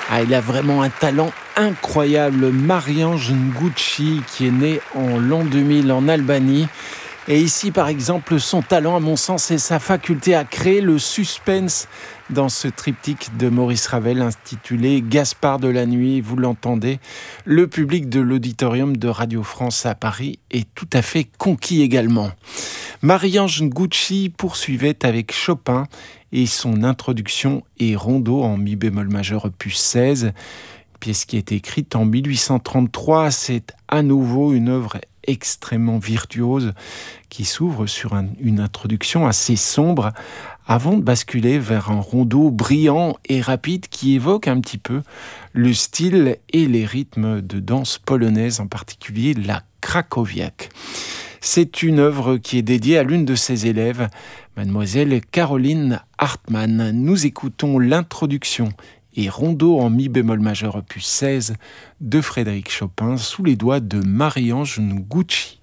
Ah, il a vraiment un talent incroyable, Marie-Ange Nguci, qui est né en l'an 2000 en Albanie. Et ici, par exemple, son talent, à mon sens, c'est sa faculté à créer le suspense dans ce triptyque de Maurice Ravel intitulé Gaspard de la nuit. Vous l'entendez, le public de l'auditorium de Radio France à Paris est tout à fait conquis également. Marie-Ange Nguci poursuivait avec Chopin et son introduction et rondo en mi bémol majeur opus 16, pièce qui a été écrite en 1833. C'est à nouveau une œuvre extrêmement virtuose qui s'ouvre sur une introduction assez sombre avant de basculer vers un rondo brillant et rapide qui évoque un petit peu le style et les rythmes de danse polonaise, en particulier la krakowiak. C'est une œuvre qui est dédiée à l'une de ses élèves, mademoiselle Caroline Hartmann. Nous écoutons l'introduction et rondo en mi bémol majeur opus 16 de Frédéric Chopin sous les doigts de Marie-Ange Nguci.